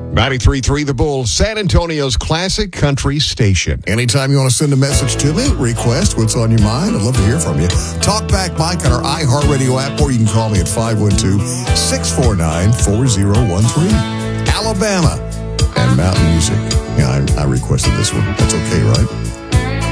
93.3 The Bull, San Antonio's classic country station. Anytime you want to send a message to me, request what's on your mind, I'd love to hear from you. Talk back Mike on our iHeartRadio app, or you can call me at 512-649-4013. Alabama and mountain music. Yeah, I requested this one. That's okay, right?